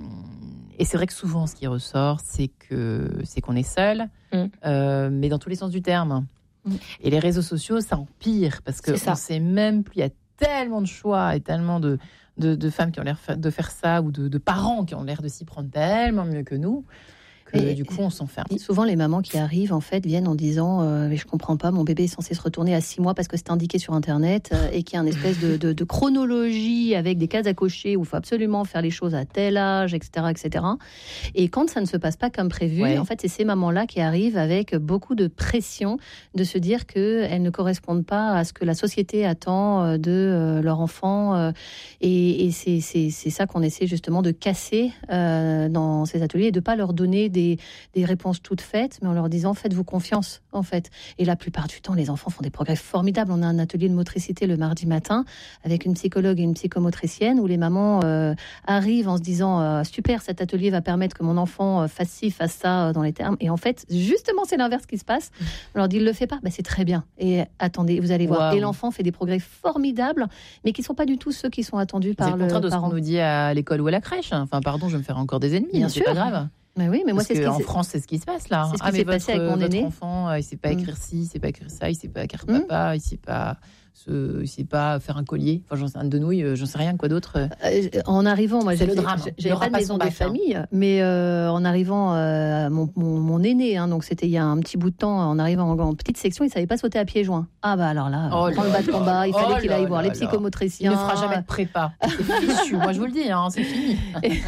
et c'est vrai que souvent, ce qui ressort, c'est que c'est qu'on est seul, mm. euh, mais dans tous les sens du terme. Mm. Et les réseaux sociaux, ça empire parce que on sait même plus. Il y a tellement de choix et tellement de de, de femmes qui ont l'air de faire ça ou de, de parents qui ont l'air de s'y prendre tellement mieux que nous. Que, et du coup, on s'enferme. Souvent, les mamans qui arrivent, en fait, viennent en disant euh, « Mais je comprends pas, mon bébé est censé se retourner à six mois parce que c'est indiqué sur Internet euh, et qu'il y a une espèce de, de, de chronologie avec des cases à cocher où il faut absolument faire les choses à tel âge, et cetera, et cetera. Et quand ça ne se passe pas comme prévu, ouais. en fait, c'est ces mamans-là qui arrivent avec beaucoup de pression de se dire qu'elles ne correspondent pas à ce que la société attend de euh, leur enfant. Euh, et et c'est, c'est, c'est ça qu'on essaie justement de casser euh, dans ces ateliers et de ne pas leur donner Des, des réponses toutes faites, mais en leur disant faites-vous confiance en fait. Et la plupart du temps, les enfants font des progrès formidables. On a un atelier de motricité le mardi matin avec une psychologue et une psychomotricienne où les mamans euh, arrivent en se disant euh, super, cet atelier va permettre que mon enfant euh, fasse ci, fasse ça euh, dans les termes. Et en fait, justement, c'est l'inverse qui se passe. On leur dit il le fait pas, bah, c'est très bien. Et attendez, vous allez voir. Wow. Et l'enfant fait des progrès formidables, mais qui sont pas du tout ceux qui sont attendus par le, le contraire de ce qu'on nous dit à l'école ou à la crèche. Enfin, pardon, je vais me faire encore des ennemis. Bien c'est sûr. pas grave. Mais oui, mais moi, Parce c'est ce qui en France, c'est ce qui se passe là. C'est ce qui ah, s'est mais passé votre, avec mon votre aîné. enfant, il sait pas écrire ci, il sait pas écrire ça, il sait pas écrire mm. papa, il sait pas, se, il sait pas faire un collier. Enfin, j'en sais un de nouilles, j'en sais rien quoi d'autre. Euh, en arrivant, moi, c'est j'avais, le drame. j'avais pas de maison de famille, mais euh, en arrivant, euh, mon, mon, mon aîné, hein, donc c'était il y a un petit bout de temps, en arrivant en, en petite section, il savait pas sauter à pieds joints. Ah bah alors là, oh prend le bas de combat, il fallait oh qu'il aille voir les psychomotriciens. Il ne fera jamais de prépa. C'est fichu. Moi, je vous le dis, hein, c'est fini.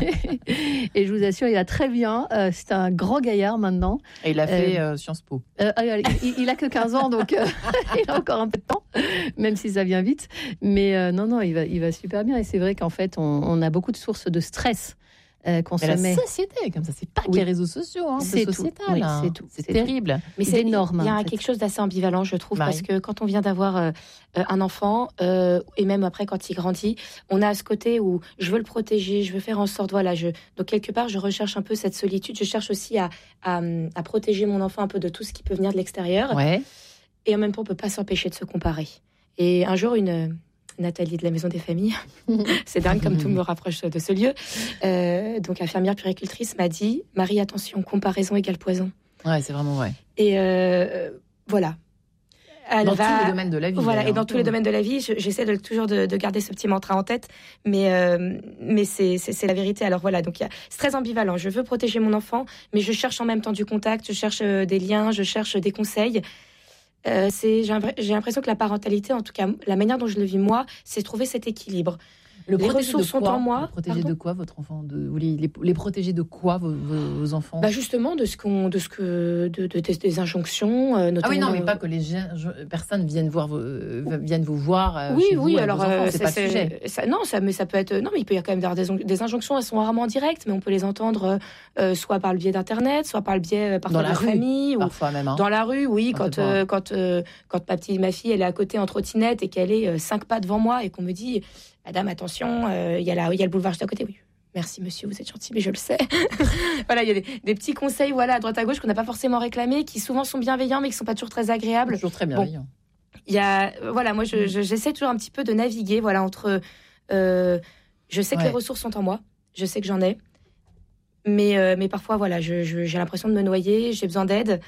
et, et je vous assure, il a très bien. Euh, c'est un grand gaillard maintenant. Et il a fait euh, euh, Sciences Po. Euh, il, il a que quinze ans, donc euh, il a encore un peu de temps, même si ça vient vite. Mais euh, non, non, il va, il va super bien. Et c'est vrai qu'en fait, on, on a beaucoup de sources de stress. Euh, qu'on mais se la met. société, comme ça, c'est pas oui. que les réseaux sociaux, hein, c'est, c'est sociétal. Oui, hein. c'est tout. C'est, c'est terrible. Tout. Mais c'est énorme. Il y a en quelque fait. chose d'assez ambivalent, je trouve, Marie. Parce que quand on vient d'avoir euh, un enfant, euh, et même après quand il grandit, on a ce côté où je veux le protéger, je veux faire en sorte, voilà, je... donc quelque part, je recherche un peu cette solitude. Je cherche aussi à, à, à protéger mon enfant un peu de tout ce qui peut venir de l'extérieur. Ouais. Et en même temps, on peut pas s'empêcher de se comparer. Et un jour, une Nathalie de la Maison des Familles, c'est dingue comme tout me rapproche de ce lieu, euh, donc infirmière puéricultrice, m'a dit « Marie, attention, comparaison égale poison ». Ouais, c'est vraiment vrai. Et euh, voilà. Elle dans va... tous les domaines de la vie. Voilà, d'ailleurs. et dans tous les domaines de la vie, je, j'essaie de, toujours de, de garder ce petit mantra en tête, mais, euh, mais c'est, c'est, c'est la vérité. Alors voilà, donc y a, c'est très ambivalent. Je veux protéger mon enfant, mais je cherche en même temps du contact, je cherche euh, des liens, je cherche des conseils. Euh, c'est, j'ai, j'ai l'impression que la parentalité, en tout cas la manière dont je le vis moi, c'est trouver cet équilibre. Le Les protéger ressources de sont quoi en moi. Le protéger Pardon de quoi votre enfant de, vous les, les, les protéger de quoi vos, vos, vos enfants? Bah justement de ce qu'on, de ce que, de, de, de des injonctions. Euh, notamment, ah oui non mais pas que les gens, personnes viennent voir vos, euh, viennent vous voir. Euh, oui chez oui vous, alors vos enfants, euh, c'est, c'est pas le sujet. Ça, non ça mais ça peut être non mais il peut y avoir quand même des, des injonctions. Elles sont rarement directes mais on peut les entendre euh, soit par le biais d'internet, soit par le biais euh, parfois dans la de rue, famille ou parfois même. Hein. Dans la rue oui ah, quand euh, quand euh, quand ma petite ma fille elle est à côté en trottinette et qu'elle est euh, cinq pas devant moi et qu'on me dit Madame, attention, il euh, y, y a le boulevard juste à côté. Oui, merci monsieur, vous êtes gentil, mais je le sais. Voilà, il y a des, des petits conseils voilà, à droite à gauche qu'on n'a pas forcément réclamés, qui souvent sont bienveillants, mais qui ne sont pas toujours très agréables. Toujours très bienveillants. Bon, y a, voilà, moi, je, je, j'essaie toujours un petit peu de naviguer voilà, entre... Euh, je sais que ouais. les ressources sont en moi, je sais que j'en ai, mais, euh, mais parfois, voilà, je, je, j'ai l'impression de me noyer, j'ai besoin d'aide.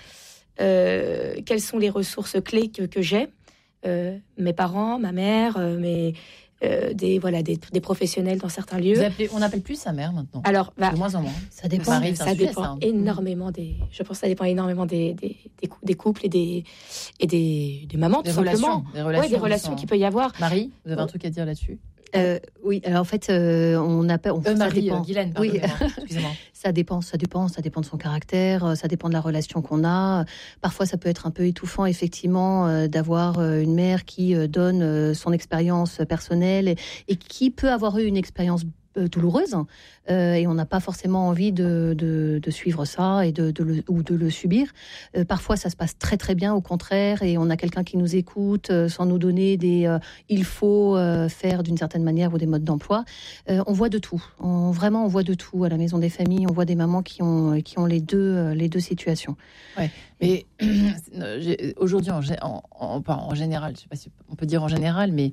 Euh, quelles sont les ressources clés que, que j'ai euh, Mes parents, ma mère, euh, mes... Euh, des voilà des, des professionnels dans certains lieux. Vous appelez, on n'appelle plus sa mère maintenant. Alors bah, de moins en moins. Ça dépend. Pareil, ça sujet, dépend ça. énormément des. Je pense que ça dépend énormément des des, des, des couples et des et des, des mamans des tout relations, simplement. Des relations. Ouais, des relations qu'il peut y avoir. Marie, vous avez un truc à dire là-dessus? Euh, oui, alors en fait, euh, on appelle. On, euh, Marie, ça dépend. Euh, Guylaine, oui. excusez-moi. Ça dépend, ça dépend, ça dépend de son caractère, ça dépend de la relation qu'on a. Parfois, ça peut être un peu étouffant, effectivement, euh, d'avoir euh, une mère qui euh, donne euh, son expérience personnelle et, et qui peut avoir eu une expérience euh, douloureuse euh, et on n'a pas forcément envie de, de, de suivre ça et de, de le, ou de le subir. Euh, parfois, ça se passe très très bien, au contraire, et on a quelqu'un qui nous écoute euh, sans nous donner des euh, il faut euh, faire d'une certaine manière ou des modes d'emploi. Euh, on voit de tout. On, vraiment, on voit de tout à la maison des familles. On voit des mamans qui ont qui ont les deux euh, les deux situations. Ouais, mais aujourd'hui, en, en, en, en général, je sais pas si on peut dire en général, mais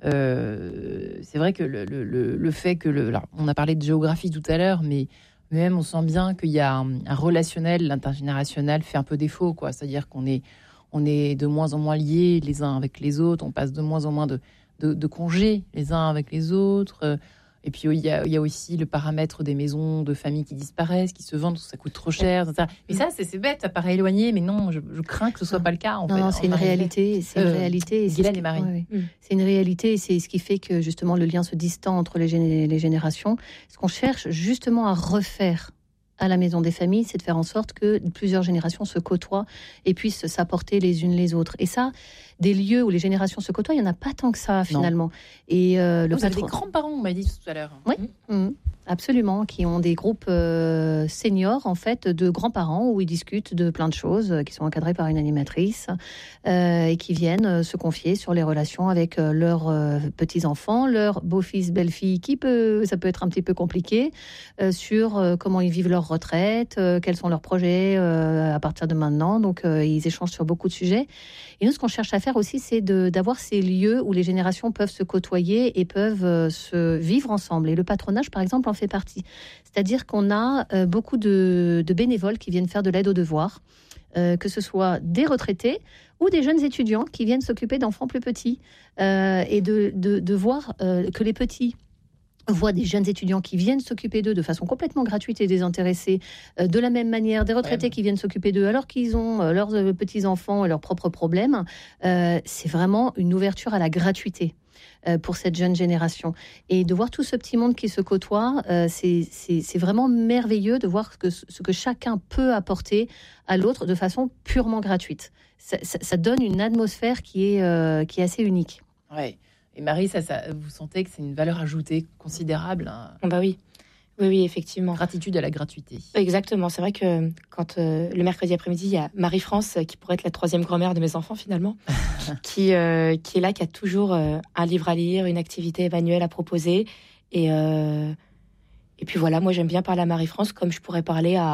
Euh, c'est vrai que le, le, le fait que le, alors on a parlé de géographie tout à l'heure, mais même on sent bien qu'il y a un, un relationnel, l'intergénérationnel fait un peu défaut, quoi. C'est-à-dire qu'on est, on est de moins en moins liés les uns avec les autres, on passe de moins en moins de, de, de congés les uns avec les autres. Et puis il y, a, il y a aussi le paramètre des maisons de famille qui disparaissent, qui se vendent, ça coûte trop cher, et cetera. Mais ça, c'est, c'est bête, ça paraît éloigné, mais non, je, je crains que ce soit pas le cas. En non, fait, non, c'est une réalité, c'est une euh, réalité. Guylaine et Marie. Oui, oui. Mm. C'est une réalité, et c'est ce qui fait que justement le lien se distend entre les, gén- les générations. Ce qu'on cherche justement à refaire à la maison des familles, c'est de faire en sorte que plusieurs générations se côtoient et puissent s'apporter les unes les autres. Et ça, des lieux où les générations se côtoient, il n'y en a pas tant que ça finalement. Et euh, le Vous patron... avez des grands-parents, on m'a dit tout à l'heure. Oui, mmh. Mmh. Absolument, qui ont des groupes euh, seniors en fait de grands-parents où ils discutent de plein de choses, euh, qui sont encadrés par une animatrice euh, et qui viennent euh, se confier sur les relations avec euh, leurs euh, petits-enfants, leurs beaux-fils, belles-filles, qui peut, ça peut être un petit peu compliqué, euh, sur euh, comment ils vivent leur retraite, euh, quels sont leurs projets euh, à partir de maintenant. Donc euh, ils échangent sur beaucoup de sujets. Et nous, ce qu'on cherche à faire aussi, c'est de, d'avoir ces lieux où les générations peuvent se côtoyer et peuvent euh, se vivre ensemble. Et le patronage, par exemple, en fait partie. C'est-à-dire qu'on a euh, beaucoup de, de bénévoles qui viennent faire de l'aide aux devoirs, euh, que ce soit des retraités ou des jeunes étudiants qui viennent s'occuper d'enfants plus petits euh, et de, de, de voir euh, que les petits voient des jeunes étudiants qui viennent s'occuper d'eux de façon complètement gratuite et désintéressée, euh, de la même manière des retraités ouais. qui viennent s'occuper d'eux alors qu'ils ont euh, leurs euh, petits-enfants et leurs propres problèmes. Euh, c'est vraiment une ouverture à la gratuité euh, pour cette jeune génération. Et de voir tout ce petit monde qui se côtoie, euh, c'est, c'est, c'est vraiment merveilleux de voir ce que, ce que chacun peut apporter à l'autre de façon purement gratuite. Ça, ça, ça donne une atmosphère qui est, euh, qui est assez unique. Ouais. Et Marie, ça, ça, vous sentez que c'est une valeur ajoutée considérable hein. Bah oui, oui, oui, effectivement. Gratitude à la gratuité. Exactement. C'est vrai que quand euh, le mercredi après-midi, il y a Marie-France qui pourrait être la troisième grand-mère de mes enfants finalement, qui euh, qui est là, qui a toujours euh, un livre à lire, une activité manuelle à proposer, et euh, et puis voilà, moi j'aime bien parler à Marie-France comme je pourrais parler à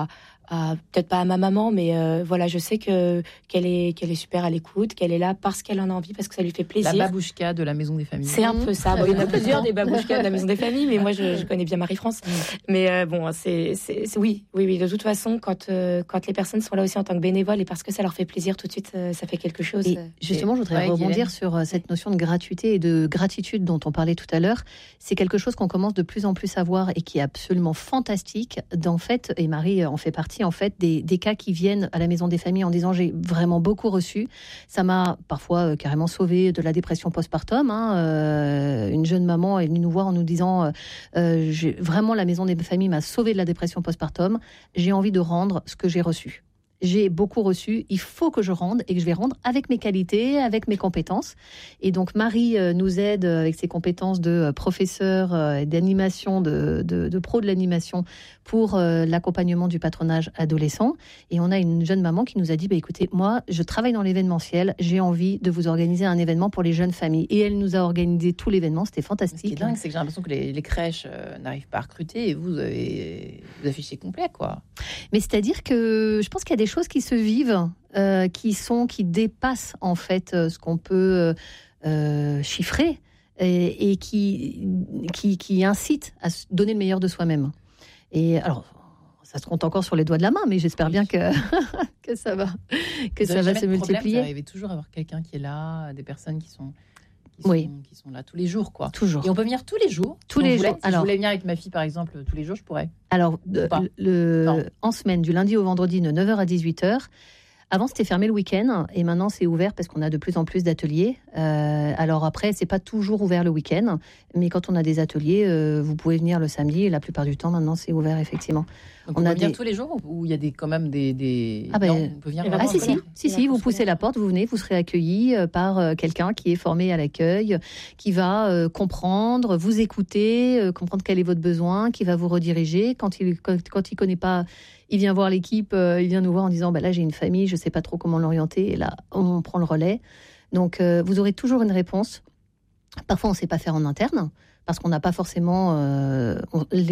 à, peut-être pas à ma maman, mais euh, voilà, je sais que qu'elle est qu'elle est super à l'écoute, qu'elle est là parce qu'elle en a envie, parce que ça lui fait plaisir. La babouchka de la maison des familles. C'est un peu ça. Bon, il y en a plusieurs des babouchkas de la maison des familles, mais moi je, je connais bien Marie-France. Mais euh, bon, c'est, c'est, c'est oui, oui, oui. De toute façon, quand euh, quand les personnes sont là aussi en tant que bénévoles et parce que ça leur fait plaisir, tout de suite, euh, ça fait quelque chose. Et justement, je voudrais ouais, rebondir Guylaine. sur euh, cette notion de gratuité et de gratitude dont on parlait tout à l'heure. C'est quelque chose qu'on commence de plus en plus à voir et qui est absolument fantastique. En fait, et Marie en fait partie, en fait, des, des cas qui viennent à la maison des familles en disant j'ai vraiment beaucoup reçu. Ça m'a parfois euh, carrément sauvé de la dépression postpartum. Hein. Euh, une jeune maman est venue nous voir en nous disant euh, euh, j'ai, vraiment la maison des familles m'a sauvé de la dépression postpartum. J'ai envie de rendre ce que j'ai reçu. J'ai beaucoup reçu, il faut que je rende et que je vais rendre avec mes qualités, avec mes compétences. Et donc Marie euh, nous aide avec ses compétences de euh, professeur euh, d'animation, de, de, de pro de l'animation pour euh, l'accompagnement du patronage adolescent. Et on a une jeune maman qui nous a dit, bah, écoutez, moi je travaille dans l'événementiel, j'ai envie de vous organiser un événement pour les jeunes familles. Et elle nous a organisé tout l'événement, c'était fantastique. Ce qui est dingue, c'est que j'ai l'impression que les, les crèches euh, n'arrivent pas à recruter et vous avez vous affichez complet, quoi. Mais c'est-à-dire que je pense qu'il y a des choses qui se vivent, euh, qui sont, qui dépassent en fait euh, ce qu'on peut euh, chiffrer et, et qui, qui, qui incitent à se donner le meilleur de soi-même. Et alors, ça se compte encore sur les doigts de la main, mais j'espère bien que, que ça va, que vous ça va se problème, multiplier. Vous arrivez toujours à avoir quelqu'un qui est là, des personnes qui sont Qui sont, oui. qui sont là tous les jours, quoi. Toujours. Et on peut venir tous les jours. Tous les jours. Voulait, si alors, je voulais venir avec ma fille, par exemple, tous les jours, je pourrais. Alors, de, le, en semaine, du lundi au vendredi, de neuf heures à dix-huit heures. Avant, c'était fermé le week-end et maintenant, c'est ouvert parce qu'on a de plus en plus d'ateliers. Euh, alors après, c'est pas toujours ouvert le week-end, mais quand on a des ateliers, euh, vous pouvez venir le samedi et la plupart du temps, maintenant, c'est ouvert, effectivement. Donc on, on peut a venir des... tous les jours ou il y a des, quand même des... des... Ah ben, non, on peut venir ah si, si, si, si, vous poussez la porte, vous venez, vous serez accueilli par quelqu'un qui est formé à l'accueil, qui va euh, comprendre, vous écouter, euh, comprendre quel est votre besoin, qui va vous rediriger. Quand il quand, quand il connaît pas, il vient voir l'équipe, euh, il vient nous voir en disant bah, « là, j'ai une famille, je sais pas trop comment l'orienter » et là, on prend le relais. Donc, euh, vous aurez toujours une réponse. Parfois, on ne sait pas faire en interne, parce qu'on n'a pas forcément euh,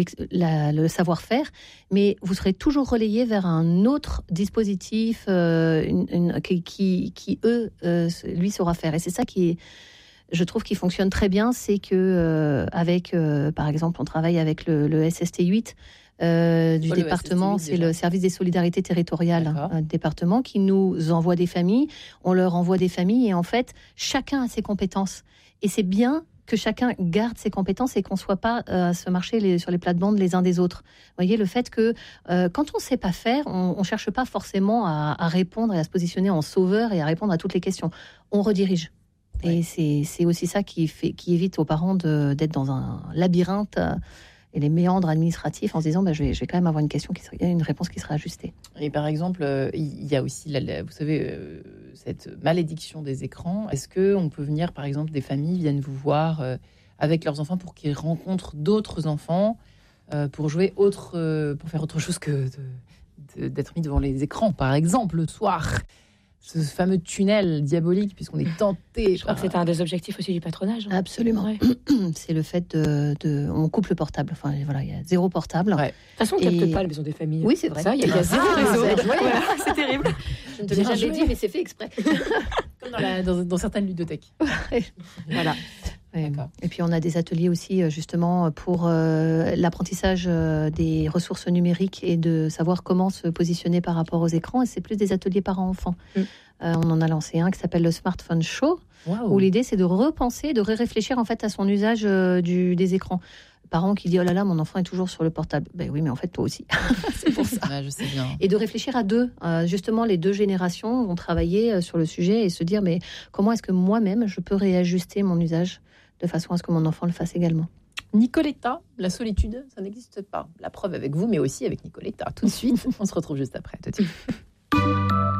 la, le savoir-faire, mais vous serez toujours relayé vers un autre dispositif euh, une, une, qui, qui, qui, eux, euh, lui, saura faire. Et c'est ça qui est, je trouve, qui fonctionne très bien, c'est que euh, avec, euh, par exemple, on travaille avec le, le S S T huit euh, du oh, département, c'est le service des solidarités territoriales, un département qui nous envoie des familles, on leur envoie des familles, et en fait, chacun a ses compétences. Et c'est bien que chacun garde ses compétences et qu'on ne soit pas euh, à se marcher les, sur les plates-bandes les uns des autres. Vous voyez, le fait que euh, quand on ne sait pas faire, on ne cherche pas forcément à, à répondre et à se positionner en sauveur et à répondre à toutes les questions. On redirige. Ouais. Et c'est, c'est aussi ça qui, fait, qui évite aux parents de, d'être dans un labyrinthe euh, et les méandres administratifs en se disant bah, je, vais, je vais quand même avoir une question qui sera, une réponse qui sera ajustée. Et par exemple, euh, il y a aussi, la, la, vous savez, euh, cette malédiction des écrans. Est-ce qu'on peut venir, par exemple, des familles viennent vous voir euh, avec leurs enfants pour qu'ils rencontrent d'autres enfants, euh, pour jouer autre, euh, pour faire autre chose que de, de, d'être mis devant les écrans, par exemple, le soir. Ce fameux tunnel diabolique, puisqu'on est tenté. Je crois par... que c'était un des objectifs aussi du patronage. Hein. Absolument. Ouais. C'est le fait de, de... On coupe le portable. Enfin, voilà, il y a zéro portable. Ouais. De toute façon, on ne capte et... pas la maison des familles. Oui, c'est vrai. Ça, il y a, y a zéro ah, réseau. C'est, voilà, c'est terrible. Je ne te l'ai jamais joué. dit, mais c'est fait exprès. Comme dans, la, dans, dans certaines ludothèques. Voilà. Ouais. Et puis on a des ateliers aussi justement pour euh, l'apprentissage euh, des ressources numériques et de savoir comment se positionner par rapport aux écrans. Et c'est plus des ateliers parents-enfants. Mm. Euh, on en a lancé un qui s'appelle le Smartphone Show, wow. où l'idée c'est de repenser, de réfléchir en fait à son usage euh, du, des écrans. Parents qui disent oh là là mon enfant est toujours sur le portable. Ben oui mais en fait toi aussi. C'est pour ça. Ouais, je sais bien. Et de réfléchir à deux. Euh, justement les deux générations vont travailler sur le sujet et se dire mais comment est-ce que moi-même je peux réajuster mon usage de façon à ce que mon enfant le fasse également. Nicoletta, la solitude, ça n'existe pas. La preuve avec vous, mais aussi avec Nicoletta. Tout de suite, on se retrouve juste après. Tout de suite.